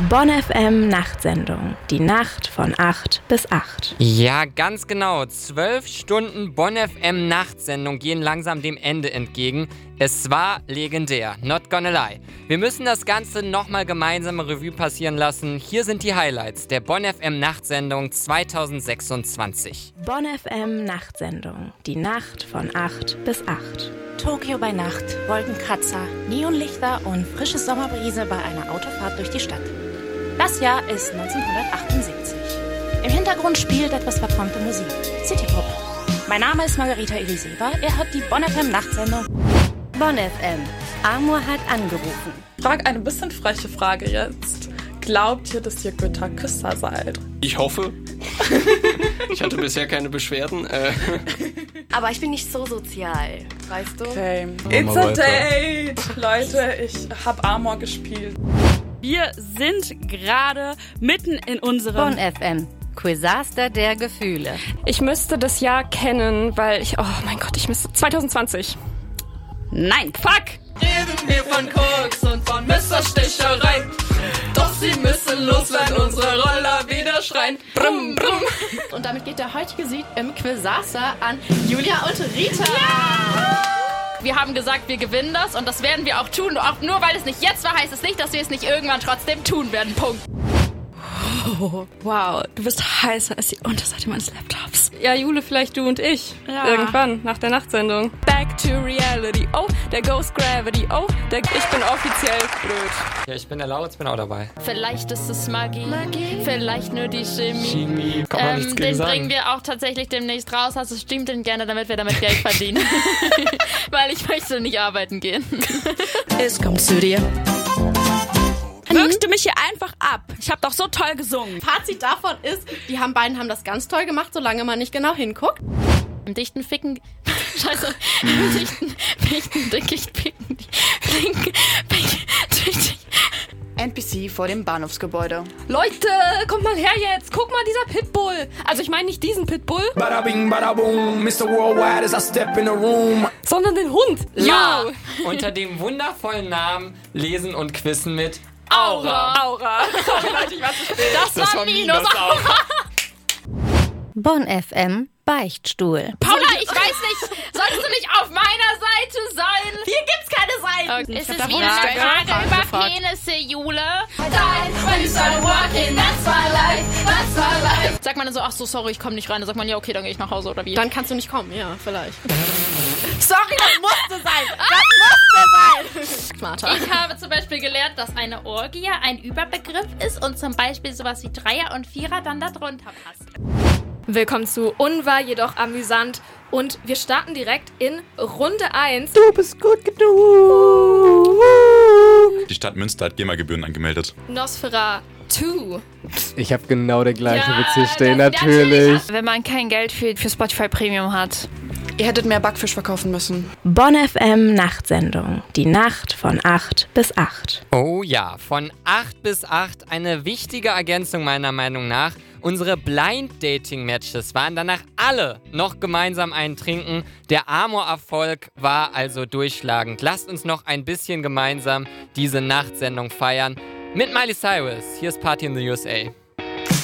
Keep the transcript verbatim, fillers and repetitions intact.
Bonn F M Nachtsendung. Die Nacht von acht bis acht. Ja, ganz genau. Zwölf Stunden Bonn F M Nachtsendung gehen langsam dem Ende entgegen. Es war legendär, not gonna lie. Wir müssen das Ganze nochmal gemeinsam Revue passieren lassen. Hier sind die Highlights der Bonn F M Nachtsendung zweitausendsechsundzwanzig. Bonn F M Nachtsendung. Die Nacht von acht bis acht. Tokio bei Nacht, Wolkenkratzer, Neonlichter und frische Sommerbrise bei einer Autofahrt durch die Stadt. Das Jahr ist neunzehnhundertachtundsiebzig. Im Hintergrund spielt etwas verträumte Musik. Citypop. Mein Name ist Margarita Eliseva. Ihr hört die Bonn F M Nachtsendung. Bonn F M. Amor hat angerufen. Ich frage eine bisschen freche Frage jetzt. Glaubt ihr, dass ihr Götter Küsser seid? Ich hoffe. Ich hatte bisher keine Beschwerden. Äh. Aber ich bin nicht so sozial, weißt du? Okay. It's a date! Leute, ich habe Amor gespielt. Wir sind gerade mitten in unserem Bonn F M. Quizzaster der Gefühle. Ich müsste das Jahr kennen, weil ich... Oh mein Gott, ich müsste... zwanzig zwanzig. Nein, fuck! Reden wir von Koks und von Messerstecherei. Doch sie müssen los, wenn unsere Roller wieder schreien. Brumm, brumm. Und damit geht der heutige Sieg im Quizzaster an Julia und Rita. Ja! Wir haben gesagt, wir gewinnen das und das werden wir auch tun. Auch nur weil es nicht jetzt war, heißt es nicht, dass wir es nicht irgendwann trotzdem tun werden. Punkt. Oh, wow, du bist heißer als die Unterseite meines Laptops. Ja, Jule, vielleicht du und ich. Ja. Irgendwann, nach der Nachtsendung. Back to reality. Oh, der Ghost Gravity. Oh, der ich bin offiziell blöd. Ja, ich bin der Lauritz, bin auch dabei. Vielleicht ist es Magie. Magie. Vielleicht nur die Chemie. Chemie. Kann man ähm, nichts gegen den sagen. bringen wir auch tatsächlich demnächst raus. Also streamt den gerne, damit wir damit Geld verdienen. Weil ich möchte nicht arbeiten gehen. Es kommt zu dir. Wirkst du mich hier einfach ab? Ich habe doch so toll gesungen. Fazit davon ist, die haben beiden haben das ganz toll gemacht, solange man nicht genau hinguckt. Im dichten Ficken... Scheiße. Im dichten, dichten, dickicht Ficken... Flinken... N P C vor dem Bahnhofsgebäude. Leute, kommt mal her jetzt. Guck mal, dieser Pitbull. Also ich meine nicht diesen Pitbull. Bada bing, bada boom. Mister Worldwide as I step in the room. Sondern den Hund. Ja, unter dem wundervollen Namen Lesen und Quizzen mit Aura. Aura. Sorry, Leute, ich war zu spät. Das, das war Minus Aura. Bonn F M Beichtstuhl. Paula, ich weiß nicht, solltest du nicht auf meiner Seite sein? Hier gibt's keine Seiten. Okay, es ist wieder eine Frage über Penisse, Jule. Sagt man dann so, ach so, sorry, ich komme nicht rein. Dann sagt man, ja, okay, dann gehe ich nach Hause oder wie? Dann kannst du nicht kommen, ja, vielleicht. Sorry, das musste sein. Das musste sein. Smarter. Ich habe zum Beispiel gelernt, dass eine Orgie ein Überbegriff ist und zum Beispiel sowas wie Dreier und Vierer dann da drunter passt. Willkommen zu Unwahr, jedoch amüsant. Und wir starten direkt in Runde eins. Du bist gut genug. Die Stadt Münster hat GEMA-Gebühren angemeldet. Nosfera zwei. Ich habe genau der gleiche Ja, Witz hier stehen, das- natürlich. Wenn man kein Geld für, für Spotify Premium hat. Ihr hättet mehr Backfisch verkaufen müssen. Bonn F M Nachtsendung. Die Nacht von acht bis acht. Oh ja, von acht bis acht eine wichtige Ergänzung meiner Meinung nach. Unsere Blind-Dating-Matches waren danach alle noch gemeinsam einen trinken. Der Amor-Erfolg war also durchschlagend. Lasst uns noch ein bisschen gemeinsam diese Nachtsendung feiern. Mit Miley Cyrus. Hier ist Party in the U S A.